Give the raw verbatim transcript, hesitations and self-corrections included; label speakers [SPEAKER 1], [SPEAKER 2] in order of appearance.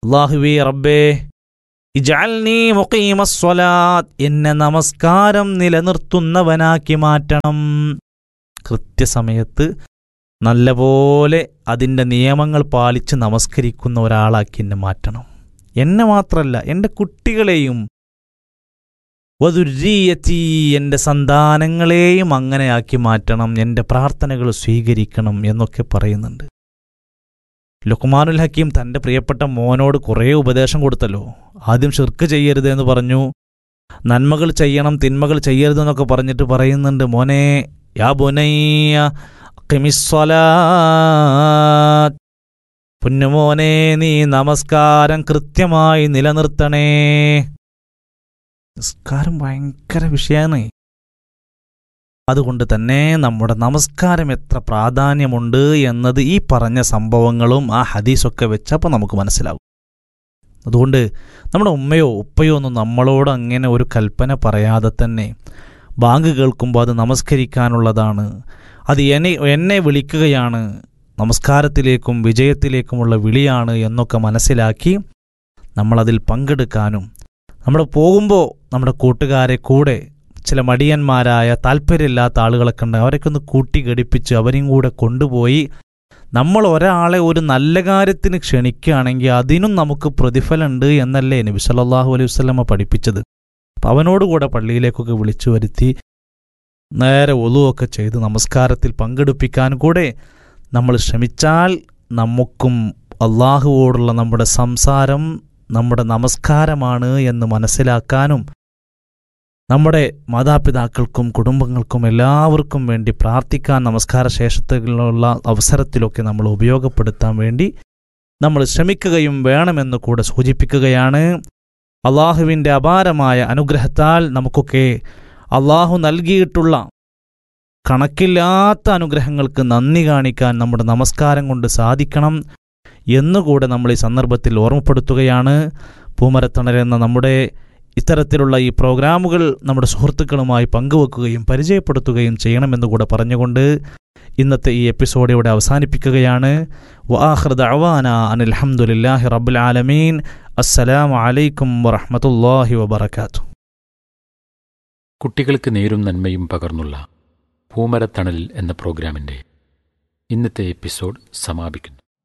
[SPEAKER 1] അല്ലാഹുവേ റബ്ബേ ഇജ്അൽനീ മുഖീമസ്സലാത്ത്, എന്നെ നമസ്കാരം നിലനിർത്തുന്നവനാക്കി മാറ്റണം. കൃത്യസമയത്ത് നല്ലപോലെ അതിൻ്റെ നിയമങ്ങൾ പാലിച്ച് നമസ്കരിക്കുന്ന ഒരാളാക്കി എന്നെ മാറ്റണം. എന്നെ മാത്രമല്ല, എൻ്റെ കുട്ടികളെയും വദുർരിയതി, എൻ്റെ സന്താനങ്ങളെയും അങ്ങനെയാക്കി മാറ്റണം. എൻ്റെ പ്രാർത്ഥനകൾ സ്വീകരിക്കണം എന്നൊക്കെ പറയുന്നുണ്ട്. ലുഖ്മാനുൽ ഹക്കീം തൻ്റെ പ്രിയപ്പെട്ട മോനോട് കുറേ ഉപദേശം കൊടുത്തല്ലോ. ആദ്യം ശിർക്ക് ചെയ്യരുത് എന്ന് പറഞ്ഞു, നന്മകൾ ചെയ്യണം തിന്മകൾ ചെയ്യരുതെന്നൊക്കെ പറഞ്ഞിട്ട് പറയുന്നുണ്ട്, മോനെ യാ ബുനയ്യ അഖിമിസ്സലാത്ത്, പൊന്നുമോനെ നീ നമസ്കാരം കൃത്യമായി നിലനിർത്തണേ. നമസ്കാരം ഭയങ്കര വിഷയമാണ്. അതുകൊണ്ട് തന്നെ നമ്മുടെ നമസ്കാരം എത്ര പ്രാധാന്യമുണ്ട് എന്നത് ഈ പറഞ്ഞ സംഭവങ്ങളും ആ ഹദീസൊക്കെ വെച്ചപ്പോൾ നമുക്ക് മനസ്സിലാവും. അതുകൊണ്ട് നമ്മുടെ ഉമ്മയോ ഉപ്പയോ ഒന്നും നമ്മളോട് അങ്ങനെ ഒരു കൽപ്പന പറയാതെ തന്നെ ബാങ്ക് കേൾക്കുമ്പോൾ അത് നമസ്കരിക്കാനുള്ളതാണ്, അത് എന്നെ എന്നെ വിളിക്കുകയാണ്, നമസ്കാരത്തിലേക്കും വിജയത്തിലേക്കുമുള്ള വിളിയാണ് എന്നൊക്കെ മനസ്സിലാക്കി നമ്മളതിൽ പങ്കെടുക്കാനും, നമ്മൾ പോകുമ്പോൾ നമ്മുടെ കൂട്ടുകാരെ കൂടെ ചില മടിയന്മാരായ താല്പര്യമില്ലാത്ത ആളുകളൊക്കെ ഉണ്ട്, അവരൊക്കെ ഒന്ന് കൂട്ടി ഘടിപ്പിച്ച് അവരെയും കൂടെ കൊണ്ടുപോയി നമ്മൾ ഒരാളെ ഒരു നല്ല കാര്യത്തിന് ക്ഷണിക്കുകയാണെങ്കിൽ അതിനും നമുക്ക് പ്രതിഫലമുണ്ട് എന്നല്ലേ നബി സല്ലല്ലാഹു അലൈഹി വസല്ലമ പഠിപ്പിച്ചത്. അപ്പം അവനോടുകൂടെ പള്ളിയിലേക്കൊക്കെ വിളിച്ചു വരുത്തി നേരെ ഒളുവൊക്കെ ചെയ്ത് നമസ്കാരത്തിൽ പങ്കെടുപ്പിക്കാൻ കൂടെ നമ്മൾ ശ്രമിച്ചാൽ നമുക്കും അള്ളാഹുവോടുള്ള നമ്മുടെ സംസാരം നമ്മുടെ നമസ്കാരമാണ് എന്ന് മനസ്സിലാക്കാനും നമ്മുടെ മാതാപിതാക്കൾക്കും കുടുംബങ്ങൾക്കും എല്ലാവർക്കും വേണ്ടി പ്രാർത്ഥിക്കാൻ നമസ്കാര ശേഷത്തിലുള്ള അവസരത്തിലൊക്കെ നമ്മൾ ഉപയോഗപ്പെടുത്താൻ വേണ്ടി നമ്മൾ ശ്രമിക്കുകയും വേണമെന്ന് കൂടെ സൂചിപ്പിക്കുകയാണ്. അള്ളാഹുവിൻ്റെ അപാരമായ അനുഗ്രഹത്താൽ നമുക്കൊക്കെ അള്ളാഹു നൽകിയിട്ടുള്ള കണക്കില്ലാത്ത അനുഗ്രഹങ്ങൾക്ക് നന്ദി കാണിക്കാൻ നമ്മുടെ നമസ്കാരം കൊണ്ട് സാധിക്കണം എന്നുകൂടെ നമ്മൾ ഈ സന്ദർഭത്തിൽ ഓർമ്മപ്പെടുത്തുകയാണ്. പൂമരത്തണൽ എന്ന നമ്മുടെ ഇത്തരത്തിലുള്ള ഈ പ്രോഗ്രാമുകൾ നമ്മുടെ സുഹൃത്തുക്കളുമായി പങ്കുവെക്കുകയും പരിചയപ്പെടുത്തുകയും ചെയ്യണമെന്നുകൂടെ പറഞ്ഞുകൊണ്ട് ഇന്നത്തെ ഈ എപ്പിസോഡ് ഇവിടെ അവസാനിപ്പിക്കുകയാണ്. വആഖിറു ദഅവാനാ അനിൽ ഹംദുലില്ലാഹി റബ്ബിൽ ആലമീൻ. അസ്സലാമു അലൈക്കും വറഹ്മത്തുള്ളാഹി വബറകാതുഹു.
[SPEAKER 2] കുട്ടികൾക്ക് നേരും നന്മയും പകർന്നുള്ള പൂമരത്തണൽ എന്ന പ്രോഗ്രാമിൻ്റെ ഇന്നത്തെ എപ്പിസോഡ് സമാപിക്കുന്നു.